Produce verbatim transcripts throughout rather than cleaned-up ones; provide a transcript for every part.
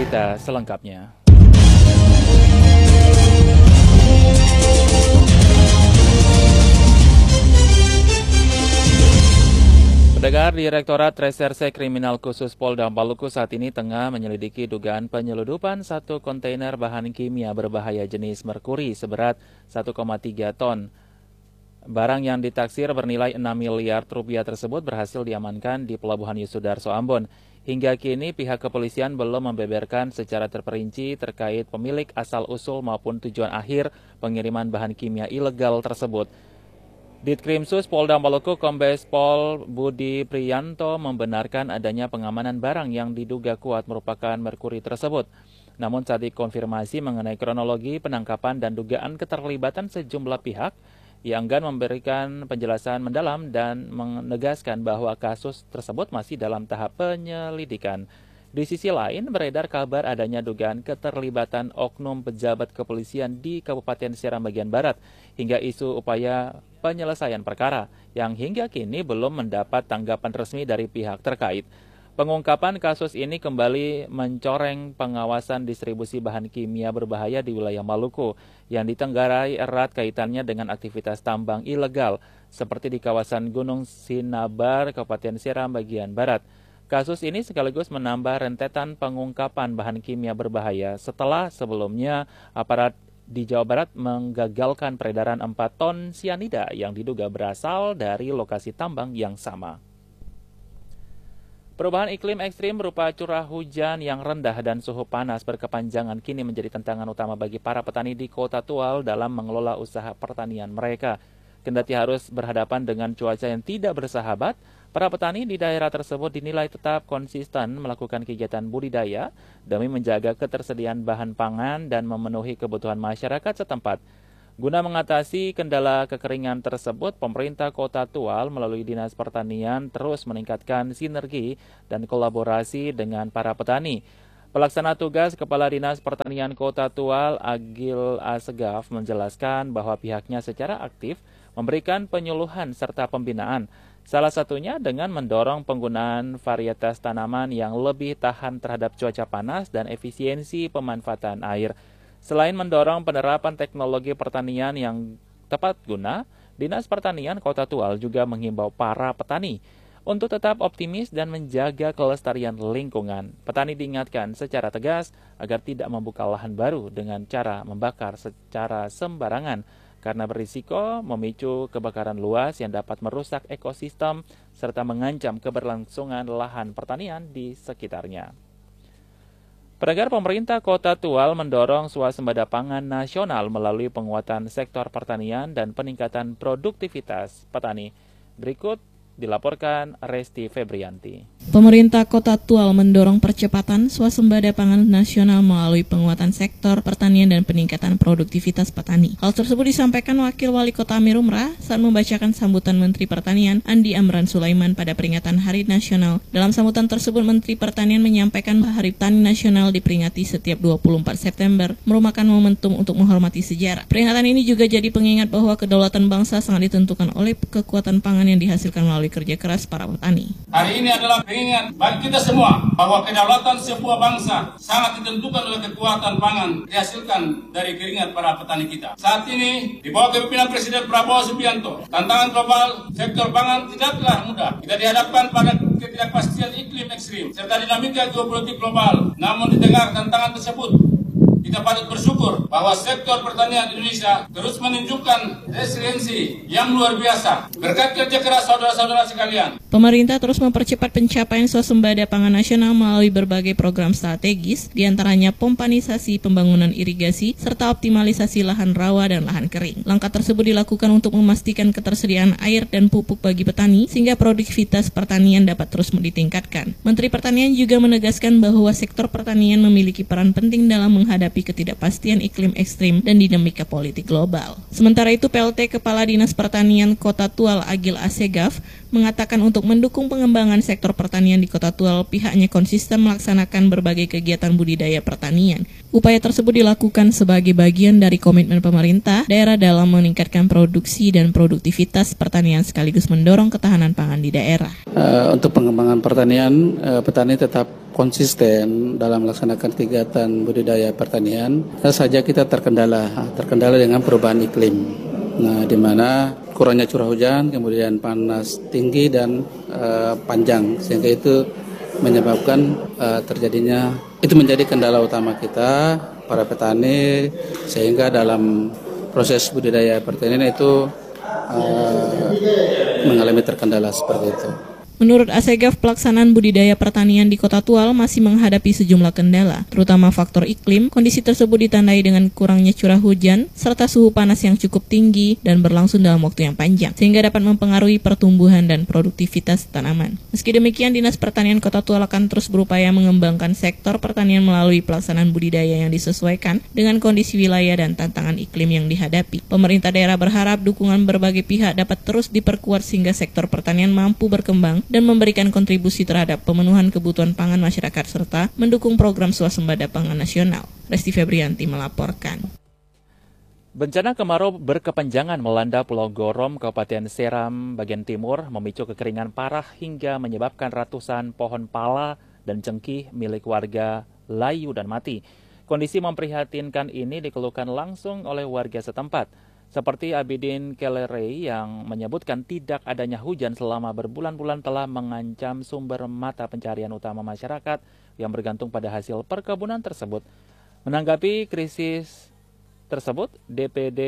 berita selengkapnya. Pendengar, Direktorat Reserse Kriminal Khusus Polda Maluku saat ini tengah menyelidiki dugaan penyeludupan satu kontainer bahan kimia berbahaya jenis merkuri seberat satu koma tiga ton. Barang yang ditaksir bernilai enam miliar rupiah tersebut berhasil diamankan di Pelabuhan Yusudarso, Ambon. Hingga kini pihak kepolisian belum membeberkan secara terperinci terkait pemilik asal-usul maupun tujuan akhir pengiriman bahan kimia ilegal tersebut. Ditkrimsus Polda Maluku Kombes Pol Budi Priyanto membenarkan adanya pengamanan barang yang diduga kuat merupakan merkuri tersebut. Namun saat dikonfirmasi mengenai kronologi penangkapan dan dugaan keterlibatan sejumlah pihak, ia enggan memberikan penjelasan mendalam dan menegaskan bahwa kasus tersebut masih dalam tahap penyelidikan. Di sisi lain, beredar kabar adanya dugaan keterlibatan oknum pejabat kepolisian di Kabupaten Seram bagian Barat hingga isu upaya penyelesaian perkara yang hingga kini belum mendapat tanggapan resmi dari pihak terkait. Pengungkapan kasus ini kembali mencoreng pengawasan distribusi bahan kimia berbahaya di wilayah Maluku yang ditenggarai erat kaitannya dengan aktivitas tambang ilegal seperti di kawasan Gunung Sinabar, Kabupaten Seram bagian Barat. Kasus ini sekaligus menambah rentetan pengungkapan bahan kimia berbahaya setelah sebelumnya aparat di Jawa Barat menggagalkan peredaran empat ton sianida yang diduga berasal dari lokasi tambang yang sama. Perubahan iklim ekstrim berupa curah hujan yang rendah dan suhu panas berkepanjangan kini menjadi tantangan utama bagi para petani di Kota Tual dalam mengelola usaha pertanian mereka. Kendati harus berhadapan dengan cuaca yang tidak bersahabat, para petani di daerah tersebut dinilai tetap konsisten melakukan kegiatan budidaya demi menjaga ketersediaan bahan pangan dan memenuhi kebutuhan masyarakat setempat. Guna mengatasi kendala kekeringan tersebut, pemerintah Kota Tual melalui Dinas Pertanian terus meningkatkan sinergi dan kolaborasi dengan para petani. Pelaksana tugas Kepala Dinas Pertanian Kota Tual, Agil Asegaf, menjelaskan bahwa pihaknya secara aktif memberikan penyuluhan serta pembinaan, salah satunya dengan mendorong penggunaan varietas tanaman yang lebih tahan terhadap cuaca panas dan efisiensi pemanfaatan air. Selain mendorong penerapan teknologi pertanian yang tepat guna, Dinas Pertanian Kota Tual juga menghimbau para petani untuk tetap optimis dan menjaga kelestarian lingkungan. Petani diingatkan secara tegas agar tidak membuka lahan baru dengan cara membakar secara sembarangan karena berisiko memicu kebakaran luas yang dapat merusak ekosistem serta mengancam keberlangsungan lahan pertanian di sekitarnya. Pendengar, pemerintah Kota Tual mendorong swasembada pangan nasional melalui penguatan sektor pertanian dan peningkatan produktivitas petani. Berikut dilaporkan Resti Febrianti. Pemerintah Kota Tual mendorong percepatan swasembada pangan nasional melalui penguatan sektor pertanian dan peningkatan produktivitas petani. Hal tersebut disampaikan Wakil Wali Kota Amirumrah saat membacakan sambutan Menteri Pertanian Andi Amran Sulaiman pada peringatan Hari Nasional. Dalam sambutan tersebut, Menteri Pertanian menyampaikan bahwa Hari Tani Nasional diperingati setiap dua puluh empat September, merupakan momentum untuk menghormati sejarah. Peringatan ini juga jadi pengingat bahwa kedaulatan bangsa sangat ditentukan oleh kekuatan pangan yang dihasilkan melalui kerja keras para petani. Hari ini adalah pengingat bagi kita semua bahwa kedaulatan sebuah bangsa sangat ditentukan oleh kekuatan pangan dihasilkan dari keringat para petani kita. Saat ini di bawah kepemimpinan Presiden Prabowo Subianto, tantangan global sektor pangan tidaklah mudah. Kita dihadapkan pada ketidakpastian iklim ekstrim serta dinamika geopolitik global. Namun di tengah tantangan tersebut, kita patut bersyukur bahwa sektor pertanian Indonesia terus menunjukkan resiliensi yang luar biasa berkat kerja keras saudara-saudara sekalian. Pemerintah terus mempercepat pencapaian swasembada pangan nasional melalui berbagai program strategis, diantaranya pompanisasi pembangunan irigasi, serta optimalisasi lahan rawa dan lahan kering. Langkah tersebut dilakukan untuk memastikan ketersediaan air dan pupuk bagi petani, sehingga produktivitas pertanian dapat terus ditingkatkan. Menteri Pertanian juga menegaskan bahwa sektor pertanian memiliki peran penting dalam menghadapi ketidakpastian iklim ekstrim dan dinamika politik global. Sementara itu, P L T Kepala Dinas Pertanian Kota Tual Agil Asegaf mengatakan untuk mendukung pengembangan sektor pertanian di Kota Tual, pihaknya konsisten melaksanakan berbagai kegiatan budidaya pertanian. Upaya tersebut dilakukan sebagai bagian dari komitmen pemerintah daerah dalam meningkatkan produksi dan produktivitas pertanian sekaligus mendorong ketahanan pangan di daerah. Uh, untuk pengembangan pertanian, uh, petani tetap konsisten dalam melaksanakan kegiatan budidaya pertanian, saja kita terkendala, terkendala dengan perubahan iklim. Nah, di mana kurangnya curah hujan, kemudian panas tinggi dan uh, panjang, sehingga itu menyebabkan uh, terjadinya, itu menjadi kendala utama kita, para petani, sehingga dalam proses budidaya pertanian itu uh, mengalami terkendala seperti itu. Menurut Asegaf, pelaksanaan budidaya pertanian di Kota Tual masih menghadapi sejumlah kendala, terutama faktor iklim. Kondisi tersebut ditandai dengan kurangnya curah hujan, serta suhu panas yang cukup tinggi dan berlangsung dalam waktu yang panjang, sehingga dapat mempengaruhi pertumbuhan dan produktivitas tanaman. Meski demikian, Dinas Pertanian Kota Tual akan terus berupaya mengembangkan sektor pertanian melalui pelaksanaan budidaya yang disesuaikan dengan kondisi wilayah dan tantangan iklim yang dihadapi. Pemerintah daerah berharap dukungan berbagai pihak dapat terus diperkuat sehingga sektor pertanian mampu berkembang dan memberikan kontribusi terhadap pemenuhan kebutuhan pangan masyarakat serta mendukung program swasembada pangan nasional. Resti Febrianti melaporkan. Bencana kemarau berkepanjangan melanda Pulau Gorom, Kabupaten Seram, bagian timur, memicu kekeringan parah hingga menyebabkan ratusan pohon pala dan cengkih milik warga layu dan mati. Kondisi memprihatinkan ini dikeluhkan langsung oleh warga setempat. Seperti Abidin Kelerei yang menyebutkan tidak adanya hujan selama berbulan-bulan telah mengancam sumber mata pencarian utama masyarakat yang bergantung pada hasil perkebunan tersebut. Menanggapi krisis tersebut, D P D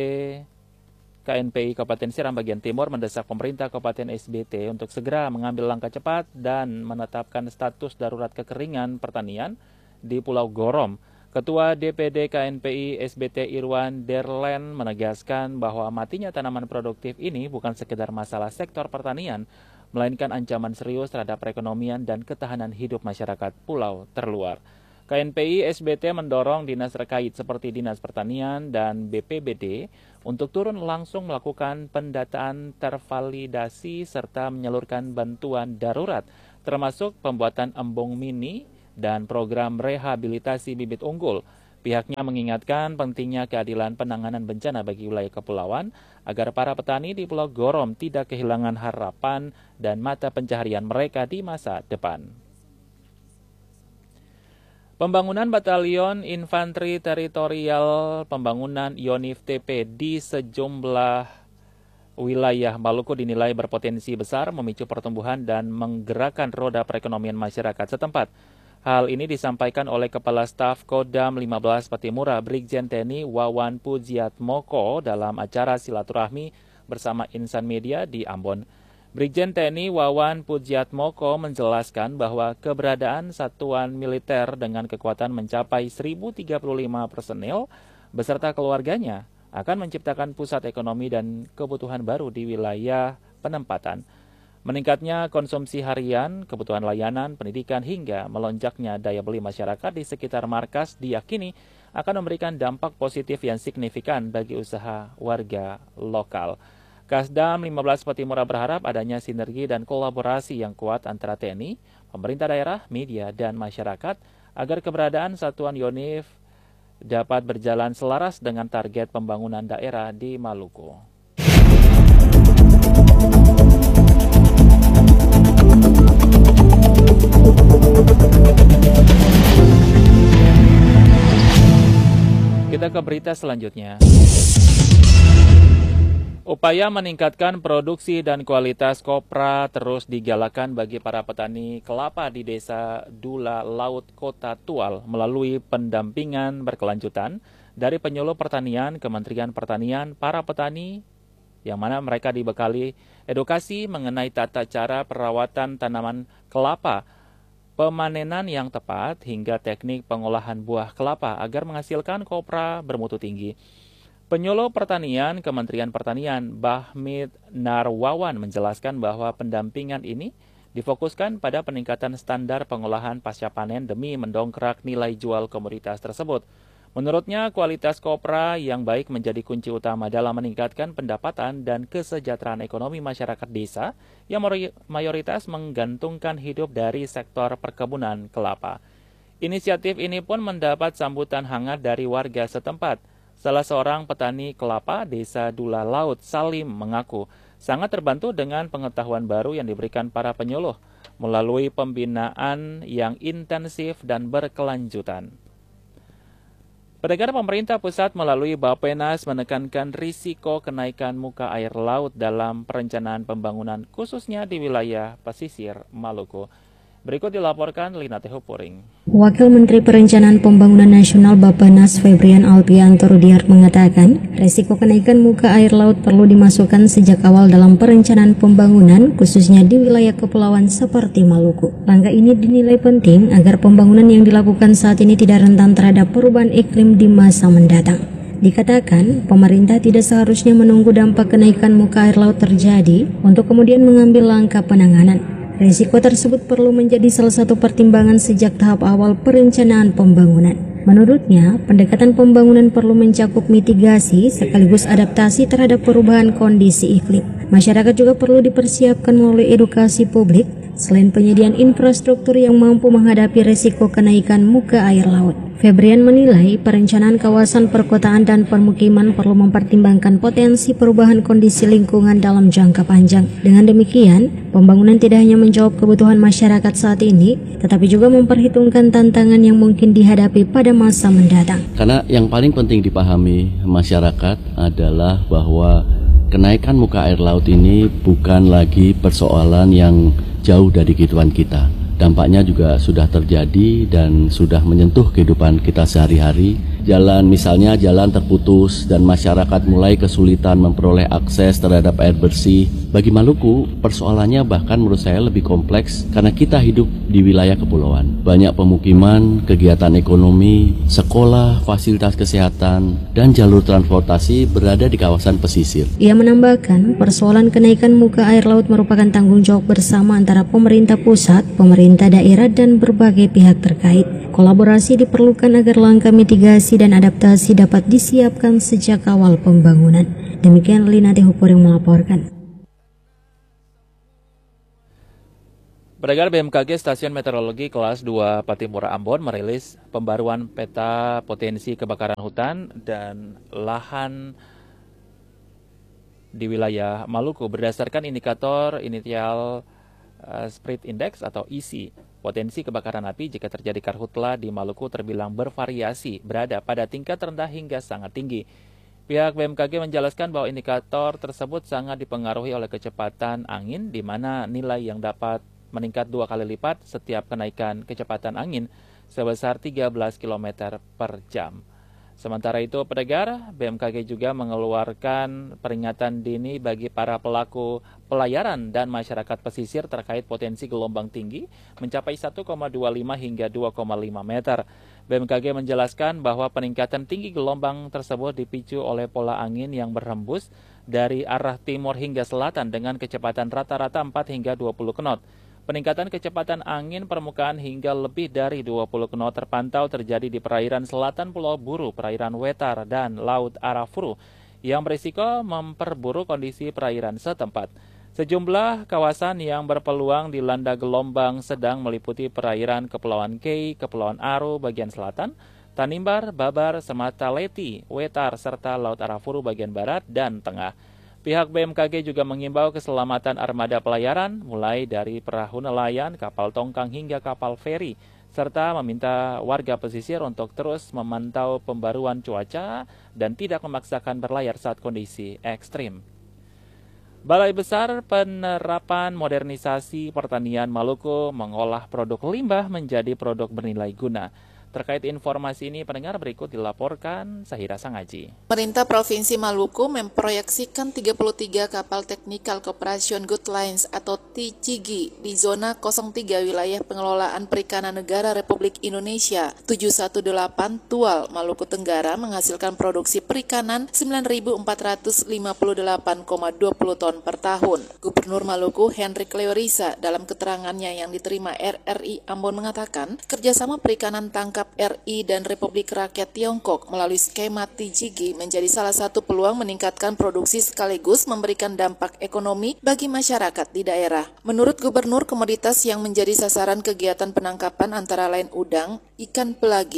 K N P I Kabupaten Seram bagian timur mendesak pemerintah Kabupaten S B T untuk segera mengambil langkah cepat dan menetapkan status darurat kekeringan pertanian di Pulau Gorom. Ketua D P D K N P I S B T Irwan Derlen menegaskan bahwa matinya tanaman produktif ini bukan sekedar masalah sektor pertanian, melainkan ancaman serius terhadap perekonomian dan ketahanan hidup masyarakat pulau terluar. K N P I S B T mendorong dinas terkait seperti Dinas Pertanian dan B P B D untuk turun langsung melakukan pendataan tervalidasi serta menyalurkan bantuan darurat, termasuk pembuatan embung mini dan program rehabilitasi bibit unggul. Pihaknya mengingatkan pentingnya keadilan penanganan bencana bagi wilayah kepulauan agar para petani di Pulau Gorom tidak kehilangan harapan dan mata pencaharian mereka di masa depan. Pembangunan Batalion Infanteri Teritorial Pembangunan Yonif T P di sejumlah wilayah Maluku dinilai berpotensi besar memicu pertumbuhan dan menggerakkan roda perekonomian masyarakat setempat. Hal ini disampaikan oleh Kepala Staf Kodam lima belas Patimura, Brigjen T N I Wawan Pujiatmoko dalam acara silaturahmi bersama Insan Media di Ambon. Brigjen T N I Wawan Pujiatmoko menjelaskan bahwa keberadaan satuan militer dengan kekuatan mencapai seribu tiga puluh lima personil beserta keluarganya akan menciptakan pusat ekonomi dan kebutuhan baru di wilayah penempatan. Meningkatnya konsumsi harian, kebutuhan layanan, pendidikan, hingga melonjaknya daya beli masyarakat di sekitar markas diyakini akan memberikan dampak positif yang signifikan bagi usaha warga lokal. Kasdam lima belas Patimura berharap adanya sinergi dan kolaborasi yang kuat antara T N I, pemerintah daerah, media, dan masyarakat agar keberadaan Satuan Yonif dapat berjalan selaras dengan target pembangunan daerah di Maluku. Kita ke berita selanjutnya. Upaya meningkatkan produksi dan kualitas kopra terus digalakan bagi para petani kelapa di Desa Dula Laut Kota Tual melalui pendampingan berkelanjutan dari penyuluh pertanian, Kementerian Pertanian, para petani yang mana mereka dibekali edukasi mengenai tata cara perawatan tanaman kelapa, pemanenan yang tepat, hingga teknik pengolahan buah kelapa agar menghasilkan kopra bermutu tinggi. Penyuluh Pertanian Kementerian Pertanian Bahmid Narwawan menjelaskan bahwa pendampingan ini difokuskan pada peningkatan standar pengolahan pasca panen demi mendongkrak nilai jual komoditas tersebut. Menurutnya, kualitas kopra yang baik menjadi kunci utama dalam meningkatkan pendapatan dan kesejahteraan ekonomi masyarakat desa yang mayoritas menggantungkan hidup dari sektor perkebunan kelapa. Inisiatif ini pun mendapat sambutan hangat dari warga setempat. Salah seorang petani kelapa Desa Dula Laut, Salim, mengaku sangat terbantu dengan pengetahuan baru yang diberikan para penyuluh. melalui pembinaan yang intensif dan berkelanjutan. Pendengar, pemerintah pusat melalui Bappenas menekankan risiko kenaikan muka air laut dalam perencanaan pembangunan khususnya di wilayah pesisir Maluku. Berikut dilaporkan Lina Tehupuring. Wakil Menteri Perencanaan Pembangunan Nasional Bappenas Febrian Alpianto Rudiart mengatakan, resiko kenaikan muka air laut perlu dimasukkan sejak awal dalam perencanaan pembangunan khususnya di wilayah kepulauan seperti Maluku. Langkah ini dinilai penting agar pembangunan yang dilakukan saat ini tidak rentan terhadap perubahan iklim di masa mendatang. Dikatakan, pemerintah tidak seharusnya menunggu dampak kenaikan muka air laut terjadi untuk kemudian mengambil langkah penanganan. Risiko tersebut perlu menjadi salah satu pertimbangan sejak tahap awal perencanaan pembangunan. Menurutnya, pendekatan pembangunan perlu mencakup mitigasi sekaligus adaptasi terhadap perubahan kondisi iklim. Masyarakat juga perlu dipersiapkan melalui edukasi publik, selain penyediaan infrastruktur yang mampu menghadapi risiko kenaikan muka air laut. Febrian menilai perencanaan kawasan perkotaan dan permukiman perlu mempertimbangkan potensi perubahan kondisi lingkungan dalam jangka panjang. Dengan demikian, pembangunan tidak hanya menjawab kebutuhan masyarakat saat ini, tetapi juga memperhitungkan tantangan yang mungkin dihadapi pada masa mendatang. Karena yang paling penting dipahami masyarakat adalah bahwa kenaikan muka air laut ini bukan lagi persoalan yang jauh dari kehidupan kita. Dampaknya juga sudah terjadi dan sudah menyentuh kehidupan kita sehari-hari. Jalan misalnya jalan terputus dan masyarakat mulai kesulitan memperoleh akses terhadap air bersih. Bagi Maluku, persoalannya bahkan menurut saya lebih kompleks karena kita hidup di wilayah kepulauan. Banyak pemukiman, kegiatan ekonomi, sekolah, fasilitas kesehatan, dan jalur transportasi berada di kawasan pesisir. Ia menambahkan, persoalan kenaikan muka air laut merupakan tanggung jawab bersama antara pemerintah pusat, pemerintah daerah, dan berbagai pihak terkait. Kolaborasi diperlukan agar langkah mitigasi dan adaptasi dapat disiapkan sejak awal pembangunan. Demikian Lina Tehupur yang melaporkan. Pendengar, B M K G Stasiun Meteorologi Kelas dua Patimura Ambon merilis pembaruan peta potensi kebakaran hutan dan lahan di wilayah Maluku berdasarkan indikator initial uh, spread index atau I S I. Potensi kebakaran api jika terjadi karhutla di Maluku terbilang bervariasi, berada pada tingkat rendah hingga sangat tinggi. Pihak B M K G menjelaskan bahwa indikator tersebut sangat dipengaruhi oleh kecepatan angin, di mana nilai yang dapat meningkat dua kali lipat setiap kenaikan kecepatan angin sebesar tiga belas kilometer per jam. Sementara itu, pendengar, B M K G juga mengeluarkan peringatan dini bagi para pelaku pelayaran dan masyarakat pesisir terkait potensi gelombang tinggi mencapai satu koma dua lima hingga dua koma lima meter. B M K G menjelaskan bahwa peningkatan tinggi gelombang tersebut dipicu oleh pola angin yang berhembus dari arah timur hingga selatan dengan kecepatan rata-rata empat hingga dua puluh knot. Peningkatan kecepatan angin permukaan hingga lebih dari dua puluh knot terpantau terjadi di perairan selatan Pulau Buru, perairan Wetar, dan Laut Arafuru yang berisiko memperburuk kondisi perairan setempat. Sejumlah kawasan yang berpeluang dilanda gelombang sedang meliputi perairan Kepulauan Kei, Kepulauan Aru bagian selatan, Tanimbar, Babar, Semata Leti, Wetar, serta Laut Arafuru bagian barat dan tengah. Pihak B M K G juga mengimbau keselamatan armada pelayaran mulai dari perahu nelayan, kapal tongkang hingga kapal feri, serta meminta warga pesisir untuk terus memantau pembaruan cuaca dan tidak memaksakan berlayar saat kondisi ekstrim. Balai Besar Penerapan Modernisasi Pertanian Maluku mengolah produk limbah menjadi produk bernilai guna. Terkait informasi ini, pendengar, berikut dilaporkan Sahira Sangaji. Pemerintah Provinsi Maluku memproyeksikan tiga puluh tiga kapal Technical Cooperation Good Lines atau T C G di zona nol tiga wilayah pengelolaan perikanan negara Republik Indonesia tujuh satu delapan Tual, Maluku Tenggara menghasilkan produksi perikanan sembilan ribu empat ratus lima puluh delapan koma dua puluh ton per tahun. Gubernur Maluku Hendrik Leorisa dalam keterangannya yang diterima R R I Ambon mengatakan kerjasama perikanan tangkap R I dan Republik Rakyat Tiongkok melalui skema T C G menjadi salah satu peluang meningkatkan produksi sekaligus memberikan dampak ekonomi bagi masyarakat di daerah. Menurut Gubernur, komoditas yang menjadi sasaran kegiatan penangkapan antara lain udang, ikan pelagis,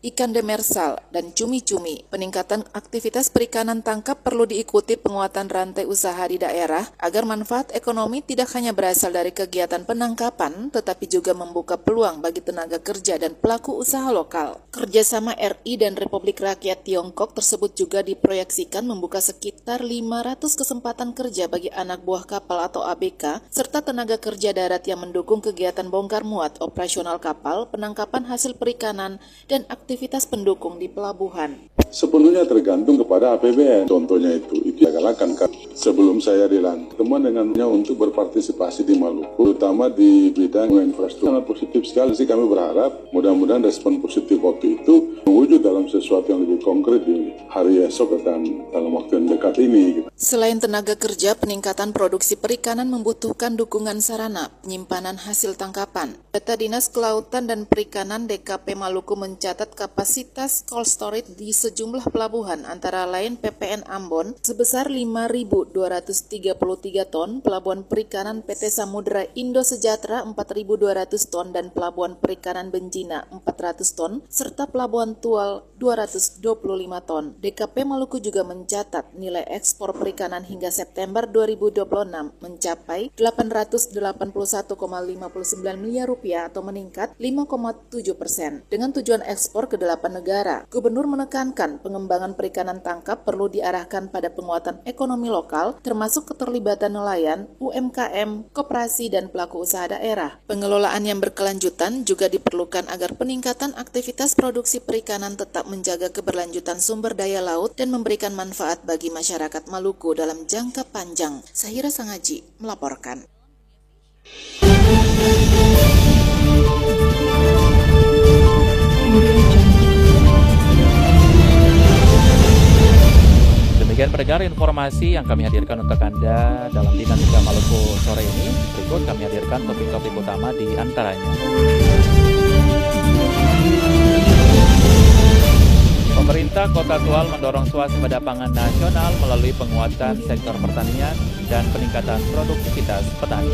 ikan demersal, dan cumi-cumi. Peningkatan aktivitas perikanan tangkap perlu diikuti penguatan rantai usaha di daerah agar manfaat ekonomi tidak hanya berasal dari kegiatan penangkapan, tetapi juga membuka peluang bagi tenaga kerja dan pelaku usaha lokal. Kerjasama R I dan Republik Rakyat Tiongkok tersebut juga diproyeksikan membuka sekitar lima ratus kesempatan kerja bagi anak buah kapal atau A B K, serta tenaga kerja darat yang mendukung kegiatan bongkar muat, operasional kapal, penangkapan hasil perikanan, dan aktivitas pendukung di pelabuhan. Sepenuhnya tergantung kepada A P B N. Contohnya itu, itu saya katakan kan. Sebelum saya dilantik, temuan dengannya untuk berpartisipasi di Maluku, terutama di bidang infrastruktur. Sangat positif sekali sih, kami berharap mudah-mudahan respon positif waktu itu mewujud dalam sesuatu yang lebih konkret di hari esok akan dalam waktu yang dekat ini. Selain tenaga kerja, peningkatan produksi perikanan membutuhkan dukungan sarana penyimpanan hasil tangkapan. Data Dinas Kelautan dan Perikanan D K P Maluku mencatat kapasitas cold storage di sejumlah pelabuhan antara lain P P N Ambon sebesar lima ribu dua ratus tiga puluh tiga ton, Pelabuhan Perikanan P T Samudra Indo Sejahtera empat ribu dua ratus ton dan Pelabuhan Perikanan Benjina empat ratus ton, serta Pelabuhan Tual dua ratus dua puluh lima ton. D K P Maluku juga mencatat nilai ekspor perikanan hingga September dua ribu dua puluh enam mencapai delapan ratus delapan puluh satu koma lima sembilan miliar rupiah atau meningkat lima koma tujuh persen dengan tujuan ekspor ke delapan negara. Gubernur menekankan pengembangan perikanan tangkap perlu diarahkan pada penguatan ekonomi lokal termasuk keterlibatan nelayan, U M K M, koperasi dan pelaku usaha daerah. Pengelolaan yang berkelanjutan juga diperlukan agar peningkatan aktivitas produksi perikanan tetap menjaga keberlanjutan sumber daya laut dan memberikan manfaat bagi masyarakat Maluku dalam jangka panjang. Sahira Sangaji melaporkan. Demikian pendengar informasi yang kami hadirkan untuk Anda dalam Dinamika Maluku sore ini. Berikut kami hadirkan topik-topik utama di antaranya. Pemerintah Kota Tual mendorong swasembada pangan nasional melalui penguatan sektor pertanian dan peningkatan produktivitas petani.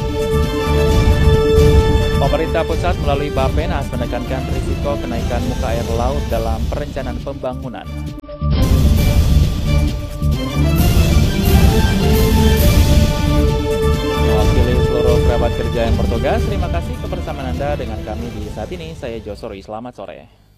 Pemerintah pusat melalui Bappenas menekankan risiko kenaikan muka air laut dalam perencanaan pembangunan. Mewakili seluruh kerabat kerja yang bertugas, terima kasih kebersamaan Anda dengan kami di saat ini. Saya Josori, selamat sore.